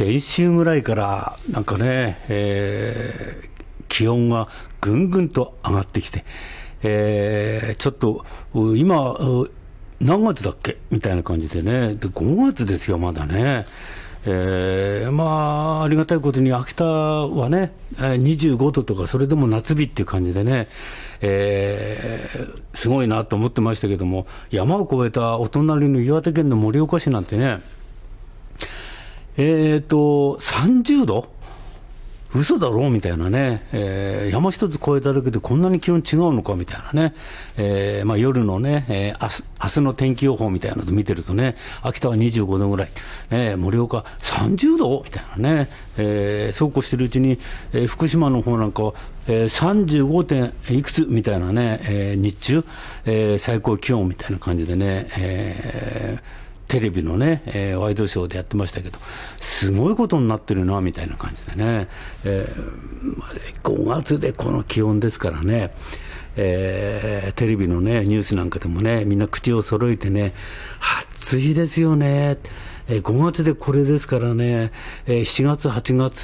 先週ぐらいからなんかね、気温がぐんぐんと上がってきて、ちょっと今何月だっけみたいな感じでね、で5月ですよまだね。まあありがたいことに秋田はね25度とかそれでも夏日っていう感じでね、すごいなと思ってましたけども、山を越えたお隣の岩手県の盛岡市なんてね、30度嘘だろうみたいなね、山一つ越えただけでこんなに気温違うのかみたいなね、まあ、夜のね、明日の天気予報みたいなの見てるとね、秋田は25度ぐらい、盛岡30度みたいなね、そうこうしてるうちに、福島の方なんかは、35. 点いくつみたいなね、日中、最高気温みたいな感じでね、テレビのね、ワイドショーでやってましたけど、すごいことになってるなみたいな感じでね、5月でこの気温ですからね、テレビのねニュースなんかでもねみんな口を揃えてね、暑いですよね、5月でこれですからね、7月8月って、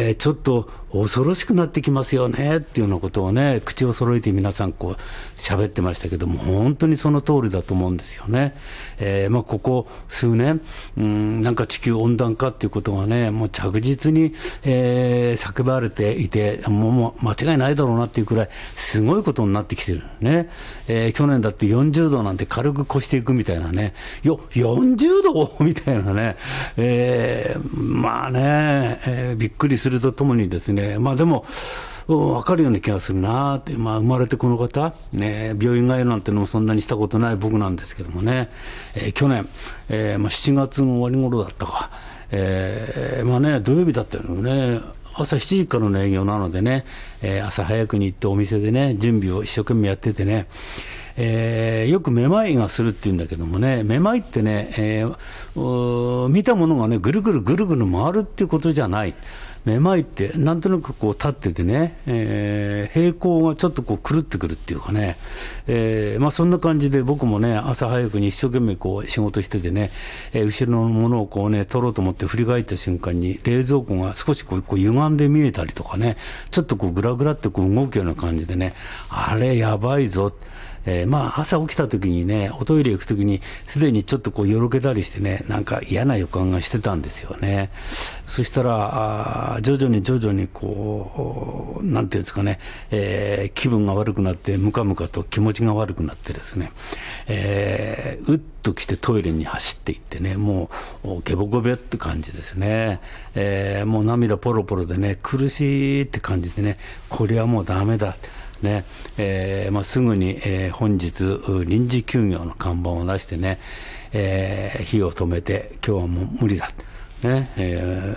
ちょっと恐ろしくなってきますよねっていうようなことをね口を揃えて皆さんこう喋ってましたけども、本当にその通りだと思うんですよね。まあ、ここ数年なんか地球温暖化っていうことがねもう着実に、叫ばれていて、もう間違いないだろうなっていうくらいすごいことになってきてるね。去年だって40度なんて軽く越していくみたいなね、40度みたいなね、まあね、びっくりするとともにですね、まあでも分かるような気がするなって、まあ、生まれてこの方、ね、病院通いなんてのもそんなにしたことない僕なんですけどもね、去年、まあ、7月の終わり頃だったか、まあね、土曜日だったのね、朝7時からの営業なのでね、朝早くに行ってお店でね準備を一生懸命やっててね、よくめまいがするっていうんだけどもね、めまいってね、見たものがねぐるぐるぐるぐる回るっていうことじゃない。めまいってなんとなくこう立っててね、平行がちょっとこう狂ってくるっていうかね、まあそんな感じで僕もね朝早くに一生懸命こう仕事しててね、後ろのものをこうね取ろうと思って振り返った瞬間に冷蔵庫が少しこう歪んで見えたりとかね、ちょっとこうグラグラってこう動くような感じでね、あれやばいぞ。まあ朝起きた時にねおトイレ行く時にすでにちょっとこうよろけたりしてね、なんか嫌な予感がしてたんですよね。そしたら徐々にこうなんていうんですかね、気分が悪くなってムカムカと気持ちが悪くなってですね、うっと来てトイレに走っていってね、もうゲボゲボって感じですね、もう涙ポロポロでね苦しいって感じでね、これはもうダメだね、まあ、すぐに、本日臨時休業の看板を出してね、火を止めて今日はもう無理だね、